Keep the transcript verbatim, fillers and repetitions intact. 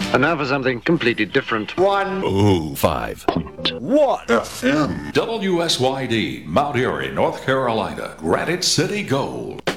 And now for something completely different. One. Ooh, five. What? W S Y D, Mount Airy, North Carolina. Granite City Gold.